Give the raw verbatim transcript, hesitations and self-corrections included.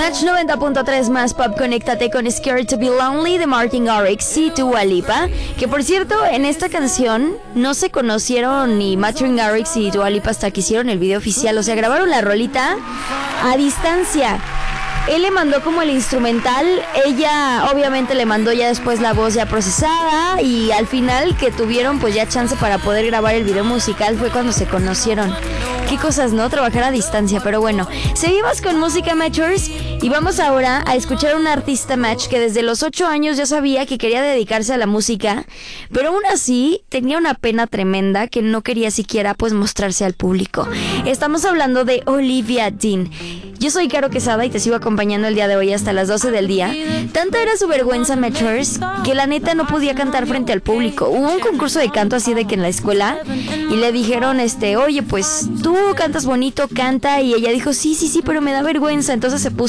Match noventa punto tres más pop, conéctate con Scared to be Lonely de Martin Garrix y Dua Lipa. Que por cierto, en esta canción no se conocieron ni Martin Garrix y Dua Lipa hasta que hicieron el video oficial. O sea, grabaron la rolita a distancia. Él le mandó como el instrumental, ella obviamente le mandó ya después la voz ya procesada, y al final que tuvieron pues ya chance para poder grabar el video musical fue cuando se conocieron. Qué cosas, ¿no? Trabajar a distancia, pero bueno. Seguimos con música, Matchers, y vamos ahora a escuchar a un artista Match que desde los ocho años ya sabía que quería dedicarse a la música, pero aún así tenía una pena tremenda que no quería siquiera pues mostrarse al público. Estamos hablando de Olivia Dean. Yo soy Caro Quesada y te sigo acompañando el día de hoy hasta las doce del día. Tanta era su vergüenza, Matchers, que la neta no podía cantar frente al público. Hubo un concurso de canto así de que en la escuela, y le dijeron, este, oye, pues tú cantas bonito, canta, y ella dijo, sí, sí, sí, pero me da vergüenza. Entonces se puso